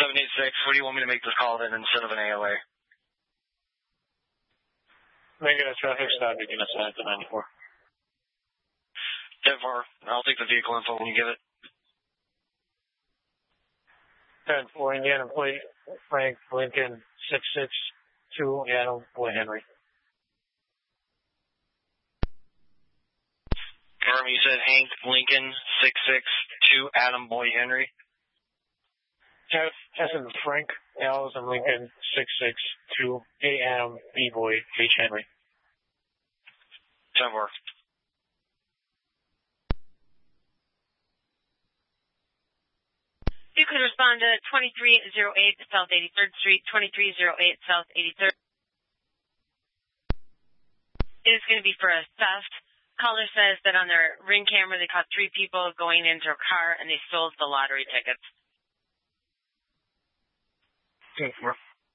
786, what do you want me to make this call then instead of an AOA? Making a traffic stop, you're going to send it to 94. 10-4. I'll take the vehicle info when you give it. 10-4, Indiana plate, Frank Lincoln 662, Adam Boy Henry. You said Hank Lincoln 662, Adam Boy Henry. F as in Frank, L as in Lincoln 662, A Adam, B Boy, H Henry. 10-4. You could respond to 2308 South 83rd Street, 2308 South 83rd. It is going to be for a theft. Caller says that on their Ring camera they caught 3 people going into a car and they stole the lottery tickets. 10-4. 25.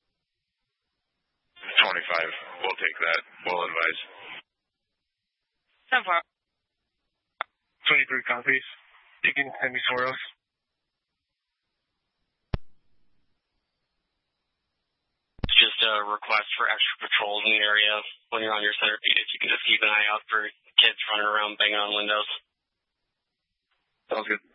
We'll take that. We'll advise. 10-4. 23 copies. You can send me somewhere else. It's just a request for extra patrols in the area when you're on your center feed. If you can just keep an eye out for kids running around banging on windows. Sounds good.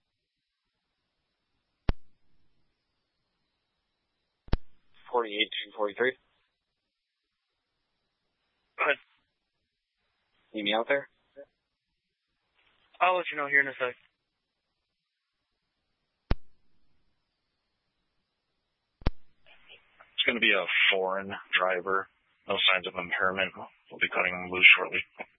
48-243. Good. Need me out there? I'll let you know here in a sec. It's going to be a foreign driver. No signs of impairment. We'll be cutting him loose shortly.